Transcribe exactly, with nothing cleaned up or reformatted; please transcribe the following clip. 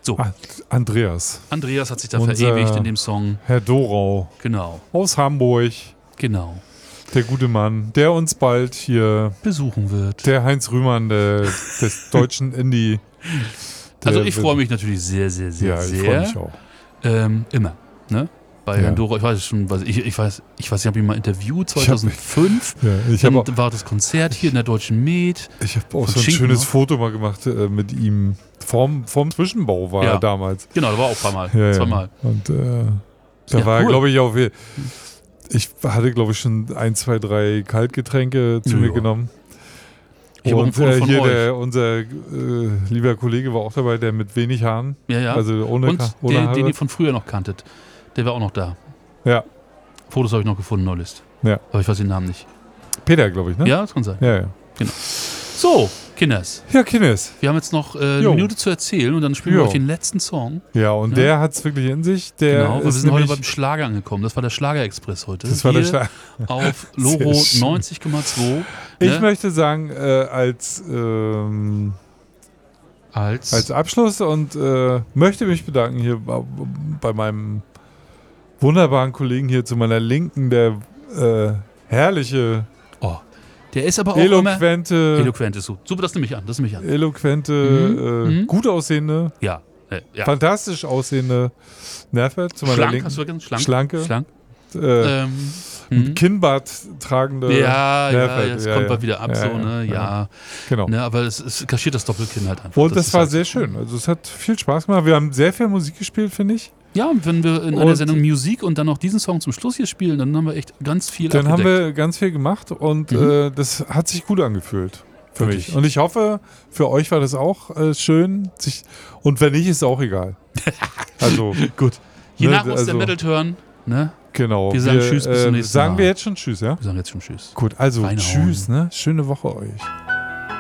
So. Ah, Andreas. Andreas hat sich da Unser verewigt in dem Song. Herr Dorau. Genau. Aus Hamburg. Genau. Der gute Mann, der uns bald hier besuchen wird. Der Heinz Rühmann der, des deutschen Indie. Also ich freue mich natürlich sehr, sehr, sehr, ja, sehr. ich freue mich auch. Ähm, immer, ne? Bei ja. Herrn Dorau, ich weiß schon, was ich, ich weiß, ich weiß, ich habe ihn mal interviewt zweitausendfünf. Ich hab, ja, ich dann auch, war das Konzert hier in der Deutschen Med. Ich habe auch so ein Schinken, schönes ne? Foto mal gemacht äh, mit ihm. Vorm, vorm Zwischenbau war ja. er damals. Genau, da war auch ein paar Mal. Ja, Zweimal. Ja. Und äh, da ja, war cool. er, glaube ich, auch. Ich hatte, glaube ich, schon ein, zwei, drei Kaltgetränke zu ja. mir genommen. Ich und äh, von hier euch. der, unser äh, lieber Kollege war auch dabei, der mit wenig Haaren. Ja, ja. Also ohne, und ohne der, Haare. den ihr von früher noch kanntet, der war auch noch da. Ja. Fotos habe ich noch gefunden, neulich. Ja. Aber ich weiß den Namen nicht. Peter, glaube ich, ne? Ja, das kann sein. Ja, ja. Genau. So, Kinders. Ja, Kinders. Wir haben jetzt noch äh, eine Jo. Minute zu erzählen und dann spielen Jo. wir euch den letzten Song. Ja, und Ja. der hat es wirklich in sich. Der Genau, weil wir ist sind heute nämlich, beim Schlager angekommen. Das war der Schlager-Express heute. Das war der Hier Schla- auf Loro Sehr schön. neunzig Komma zwei. Ich ne? möchte sagen, äh, als, ähm, als, als Abschluss und äh, möchte mich bedanken hier bei, bei meinem wunderbaren Kollegen hier zu meiner Linken, der äh, herrliche, oh, der ist aber auch eloquente, immer eloquent ist so. Super, das nehme ich an. Das nehme ich an. eloquente, Mhm. äh, Mhm. gut aussehende, Ja. Äh, ja. fantastisch aussehende Nervert zu meiner Schlank, Linken. hast du vergessen? Schlank. Schlanke. Schlank. Äh, Ähm, mhm. Kinnbart tragende Ja, ja, Nervert. jetzt Ja, kommt ja. mal wieder ab, Ja, so, ja, ne, ja. ja. Genau. Ne, aber es, es kaschiert das Doppelkinn halt einfach. Und das, ist war halt, sehr schön. Also es hat viel Spaß gemacht. Wir haben sehr viel Musik gespielt, finde ich. Ja, und wenn wir in Und- einer Sendung Musik und dann noch diesen Song zum Schluss hier spielen, dann haben wir echt ganz viel Dann haben abgedeckt. wir ganz viel gemacht und Mhm. äh, das hat sich gut angefühlt für Wirklich. mich. Und ich hoffe, für euch war das auch äh, schön. Sich, und wenn nicht, ist auch egal. Also Gut. Je ne, nach uns also, der Metal-Turn, ne? Genau. Wir sagen Tschüss, bis zum äh, nächsten Sagen Mal. wir jetzt schon Tschüss, ja? Wir sagen jetzt schon Tschüss. Gut, also Reinhauen. Tschüss, ne? Schöne Woche euch.